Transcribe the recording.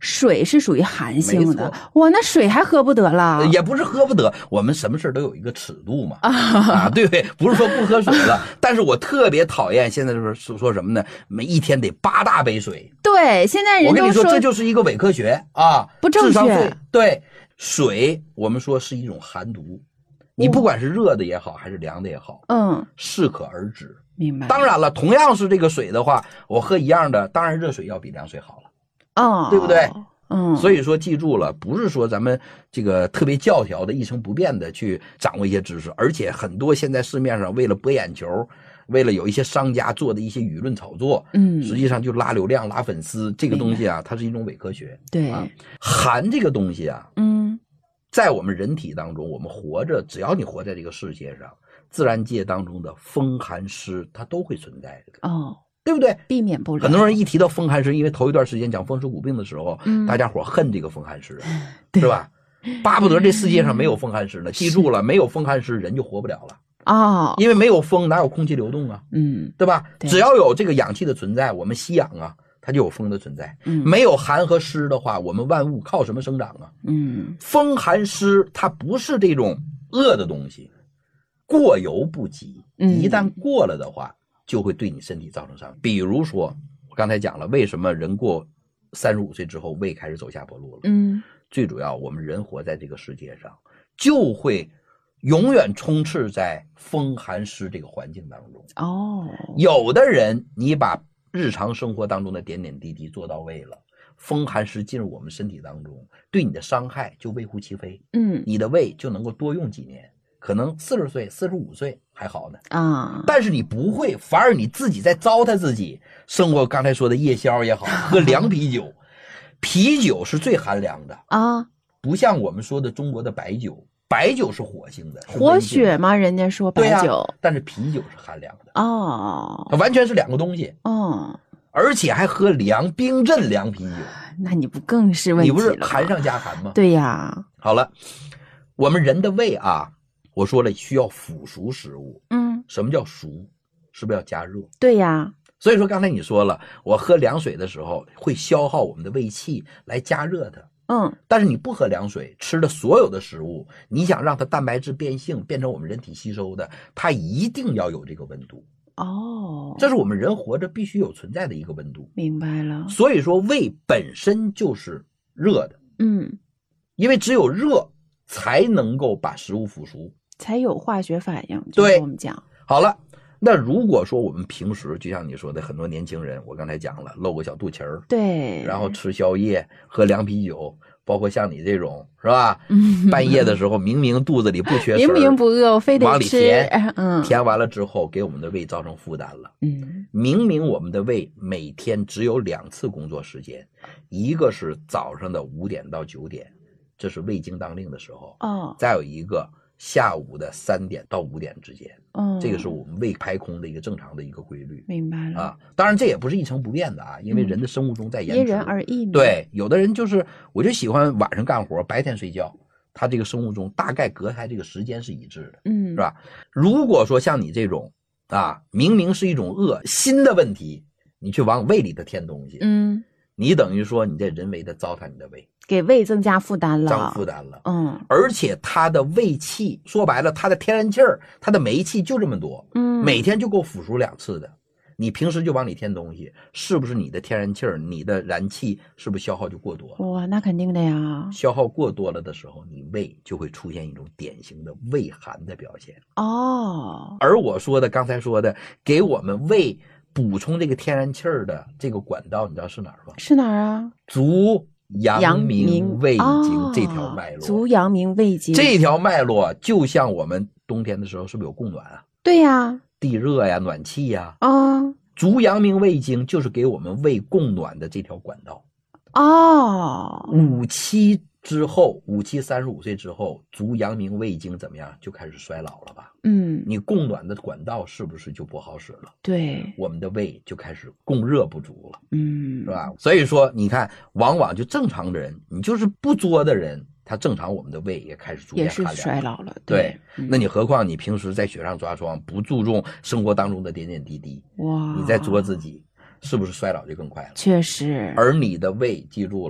水是属于寒性的， 没错哇，那水还喝不得了？ 也不是喝不得，我们什么事都有一个尺度嘛，对不对？不是说不喝水了，但是我特别讨厌现在就是说什么呢？每一天得8大杯水。 对，现在人都我跟你说，这就是一个伪科学啊， 不正确。 智商税。对，水我们说是一种寒毒，你不管是热的也好，还是凉的也好，适可而止。 明白。 当然了，同样是这个水的话，我喝一样的，当然热水要比凉水好了，对不对？所以说记住了，不是说咱们这个特别教条的一成不变的去掌握一些知识，而且很多现在市面上为了博眼球，为了有一些商家做的一些舆论炒作，实际上就拉流量拉粉丝，这个东西啊，它是一种伪科学。 对， 寒这个东西啊，在我们人体当中，我们活着，只要你活在这个世界上，自然界当中的风寒湿它都会存在的。对不对？ 避免不了。 很多人一提到风寒湿，因为头一段时间讲风湿骨病的时候，大家伙恨这个风寒湿，是吧？巴不得这世界上没有风寒湿呢。记住了，没有风寒湿，人就活不了了。因为没有风，哪有空气流动啊？对吧？只要有这个氧气的存在，我们吸氧啊，它就有风的存在。没有寒和湿的话，我们万物靠什么生长啊？风寒湿它不是这种恶的东西，过犹不及。一旦过了的话，就会对你身体造成伤害。比如说我刚才讲了，为什么人过35岁之后胃开始走下坡路了？最主要我们人活在这个世界上，就会永远充斥在风寒湿这个环境当中。有的人你把日常生活当中的点点滴滴做到位了，风寒湿进入我们身体当中，对你的伤害就微乎其微。你的胃就能够多用几年，可能40岁45岁还好呢但是你不会，反而你自己在糟蹋自己。生活刚才说的夜宵也好，喝凉啤酒，啤酒是最寒凉的不像我们说的中国的白酒，白酒是火性的， 活血吗？人家说白酒， 但是啤酒是寒凉的它完全是两个东西而且还喝冰镇凉啤酒， 那你不更是问题了？ 你不是寒上加寒吗？ 对呀。 好了，我们人的胃啊，我说了需要腐熟食物。什么叫熟？是不是要加热？ 对呀。 所以说刚才你说了，我喝凉水的时候会消耗我们的胃气来加热它。但是你不喝凉水，吃的所有的食物，你想让它蛋白质变性，变成我们人体吸收的，它一定要有这个温度。这是我们人活着必须有存在的一个温度。 明白了。 所以说胃本身就是热的。因为只有热才能够把食物腐熟， 才有化学反应。 对， 我们讲好了。那如果说我们平时就像你说的，很多年轻人，我刚才讲了，露个小肚脐儿， 对， 然后吃宵夜，喝凉啤酒，包括像你这种是吧？半夜的时候明明肚子里不缺水， 明明不饿，我非得吃， 往里填，填完了之后给我们的胃造成负担了。明明我们的胃每天只有2次工作时间，一个是早上的5点到9点，这是胃经当令的时候，再有一个下午的3点到5点之间，这个是我们胃排空的一个正常的一个规律。 明白了当然这也不是一成不变的因为人的生物钟在延迟， 因人而异。 对，有的人就是我就喜欢晚上干活，白天睡觉，他这个生物钟大概隔开这个时间是一致的，是吧？如果说像你这种明明是一种心的问题，你去往胃里头添东西，你等于说你在人为的糟蹋你的胃， 给胃增加负担了， 而且它的胃气，说白了，它的天然气儿，它的煤气就这么多，每天就够腐熟2次的。你平时就往里添东西，是不是你的天然气儿、你的燃气是不是消耗就过多了？ 哇，那肯定的呀。 消耗过多了的时候，你胃就会出现一种典型的胃寒的表现。而我说的刚才说的，给我们胃补充这个天然气儿的这个管道，你知道是哪儿吗？ 是哪儿啊？ 足阳明胃经这条脉络。 足阳明胃经这条脉络就像我们冬天的时候是不是有供暖啊？ 对呀， 地热呀，暖气呀。足阳明胃经就是给我们胃供暖的这条管道。57之后，57、35岁之后，足阳明胃经怎么样？就开始衰老了吧？你供暖的管道是不是就不好使了？ 对， 我们的胃就开始供热不足了，是吧？所以说，你看，往往就正常的人，你就是不作的人，他正常我们的胃也开始逐渐寒凉， 也是衰老了。 对，那你何况你平时在雪上抓霜，不注重生活当中的点点滴滴，你在作自己，是不是衰老就更快了？ 确实。 而你的胃，记住了。